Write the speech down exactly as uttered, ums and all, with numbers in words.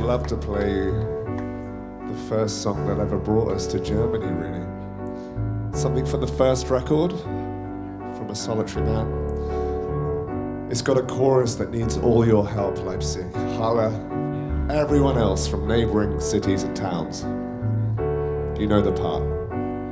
love to play the first song that ever brought us to Germany, really. Something from the first record, from a solitary man. It's got a chorus that needs all your help, Leipzig, Halle, everyone else from neighboring cities and towns. Do you know the part?